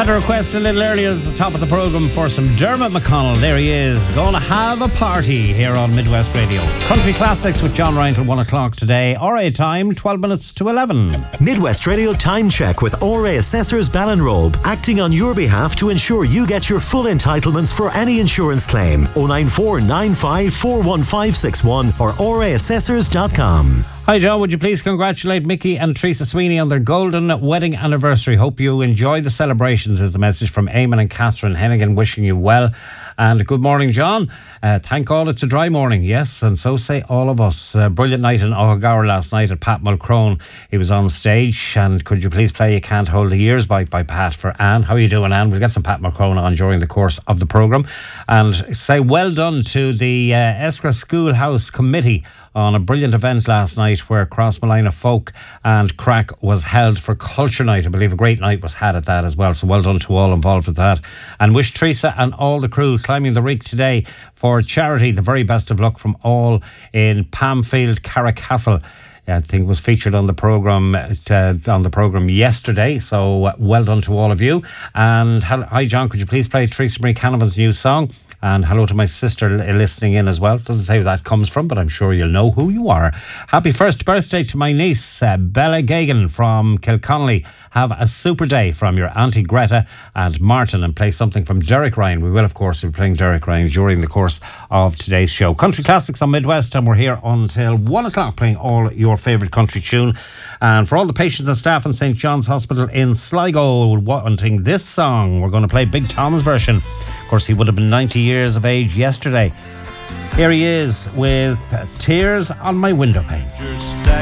Had a request a little earlier at the top of the programme for some Dermot McConnell. There he is, going to have a party here on Midwest Radio. Country Classics with John Ryan till 1 o'clock today. RA time, 12 minutes to 11. Midwest Radio time check with RA Assessors Ballinrobe, acting on your behalf to ensure you get your full entitlements for any insurance claim. 094 95 41561 or raassessors.com. Hi John, would you please congratulate Mickey and Teresa Sweeney on their golden wedding anniversary. Hope you enjoy the celebrations is the message from Eamon and Catherine Hennigan, wishing you well. And good morning, John. Thank God it's a dry morning, yes, and so say all of us. Brilliant night in Oghagara last night at Pat Mulcrone. He was on stage, and could you please play You Can't Hold the Years by Pat for Anne? How are you doing, Anne? We'll get some Pat Mulcrone on during the course of the programme. And say well done to the Eskra Schoolhouse Committee on a brilliant event last night where Crossmolina Folk and Crack was held for Culture Night. I believe a great night was had at that as well, so well done to all involved with that. And wish Teresa and all the crew climbing the Reek today for charity the very best of luck from all in Pamfield, Carricastle. I think it was featured on the programme yesterday, so well done to all of you. And hi John, could you please play Teresa Marie Canavan's new song? And hello to my sister listening in as well. Doesn't say where that comes from, but I'm sure you'll know who you are. Happy first birthday to my niece, Bella Gagan from Kilconnelly. Have a super day from your Auntie Greta and Martin, and play something from Derek Ryan. We will, of course, be playing Derek Ryan during the course of today's show. Country Classics on Midwest, and we're here until 1 o'clock playing all your favourite country tune. And for all the patients and staff in St. John's Hospital in Sligo wanting this song, we're going to play Big Tom's version. Of course, he would have been 90 years of age yesterday. Here he is with Tears on My Windowpane.